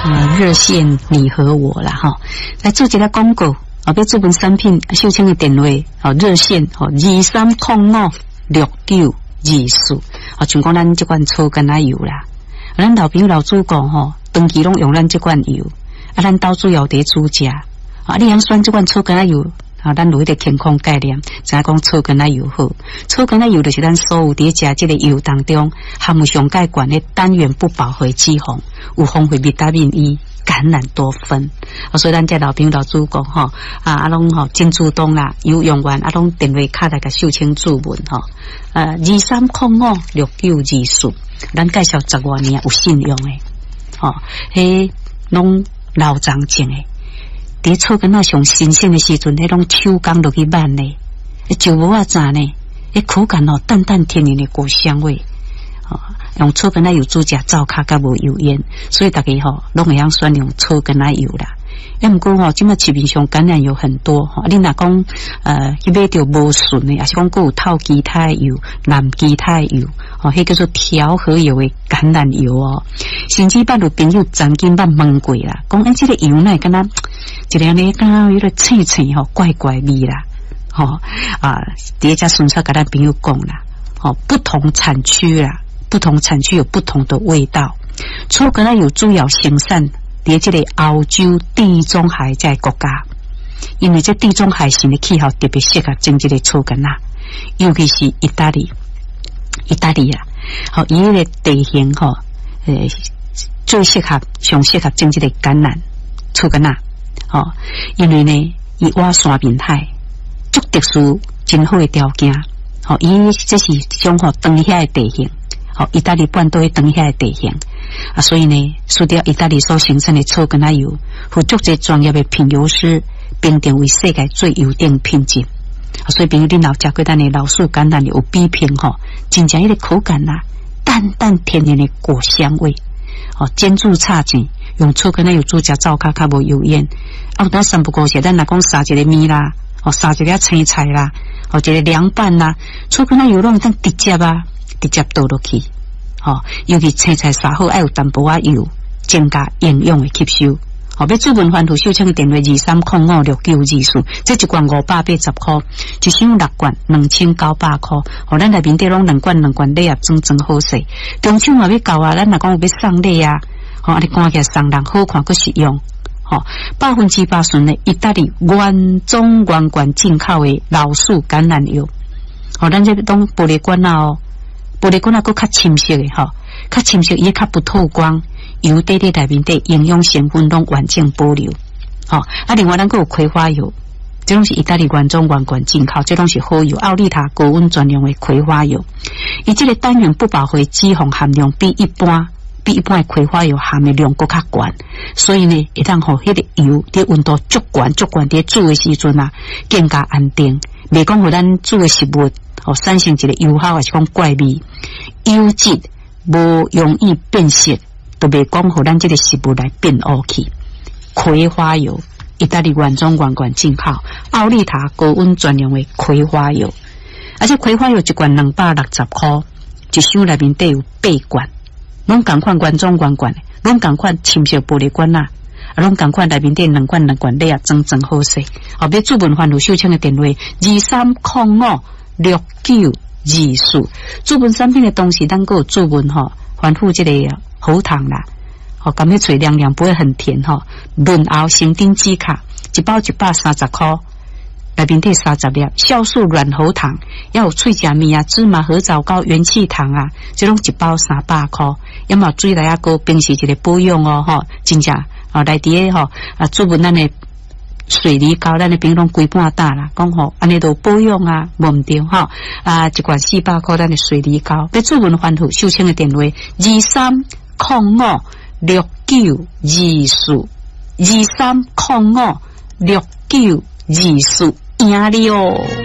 热线你和我啦哈，来做一个广告。要做本产品，秀清的电话热线23056924，像讲咱这款草根仔油啦，咱老朋友老主讲长期拢用咱这款油，咱到主要伫煮食你通选这款草根仔油。咱有迄个健康概念，知影讲草根仔油好，草根仔油就是咱所有伫食这个油当中含有上介悬的单元不饱和脂肪，有丰富维他命 E、橄榄多酚，所以咱这老朋友老主讲拢真主动啦，有用完拢电话卡来甲秀清注文23056924，咱介绍10多年有信用的迄拢老长种的。伫草根上新鲜的时阵，迄种手工落去挽呢，就无炸呢，口感淡淡甜甜的果香味，用草根油煮食灶卡甲无油烟，所以大家拢会晓选用草根油啦。毋过即卖市面上橄榄油很多你若讲去买着无纯的，也是讲有透基态油、蓝基态油迄叫做调和油的橄榄油甚至捌有朋友曾经捌问过啦，讲这个油哪敢若一个呢，敢若有点青青怪怪味啦第一家顺便甲咱朋友讲啦不同产区啦，不同产区有不同的味道。草根油主要生产伫这个欧洲地中海这个国家，因为这地中海型的气候特别适合种这个草根尤其是意大利啊，伊迄个地形最适合、上适合种这个橄榄草根因为呢，伊挖山面海，足特殊、真好的条件伊这是种长遐的地形意大利半岛的长遐的地形所以呢，除掉意大利所生产的草根油，有足侪专业的品油师评定为世界最优等品质所以朋友恁老食过咱的老树橄榄油比拼真正迄个口感淡淡甜甜的果香味煎煮炒钱，用草根油煮食灶卡较无油烟咱三不五时咱若讲撒一个面啦撒一个青菜啦一个凉拌啦，草根油拢当直接倒落去尤其青菜撒好要有淡薄油，增加营养的吸收要注文欢图秀清的电话23056924，这一罐580块，一箱6罐2900块咱内面底拢2罐礼盒装好势，中秋嘛要到咱若讲有要送礼你赶起来送人好看佫实用100%纯的意大利原装原罐进口的老树橄榄油咱这拢玻璃罐玻璃罐佫较深色的较深色也较不透光，油底内面的营养成分拢完整保留另外咱佫有葵花油，这拢是意大利原装原罐进口，这拢是好油，奥利塔高温专用的葵花油，伊这个单元不饱和脂肪含量比一般的葵花油含的量佫较悬，所以呢，会当迄个油伫温度足悬伫煮的时阵更加安定，袂讲互咱煮的食物产生一个油耗，还是讲怪味，油质无容易变色，都袂讲互咱这个食物来变乌去。葵花油，意大利原装原罐进口，奥利塔高温专用的葵花油，而且葵花油一罐260块，一箱内面底有8罐，拢同款原装原罐的，拢同款深色玻璃罐拢同款内面底2罐礼盒装好势要注文欢图秀清的电话23056924，注文产品的东西咱佫有注文欢富这个喉糖啦甘迄嘴凉凉不会很甜润喉生丁基卡一包130块，内面底30粒酵素软喉糖，要有脆甲米芝麻合枣糕元气糖这种一包300块，要么水来佫平时一个保养真正来伫个注文咱的水梨膏，咱的朋友拢规半打啦，讲安尼都保养无毋对一罐400块，咱的水梨膏。要注文欢图秀清的电话23056924，23056924，赢了